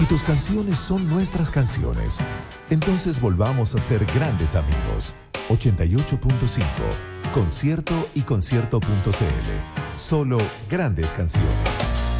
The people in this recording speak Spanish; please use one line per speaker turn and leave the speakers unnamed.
Si tus canciones son nuestras canciones, entonces volvamos a ser grandes amigos. 88.5, Concierto y concierto.cl. Solo grandes canciones.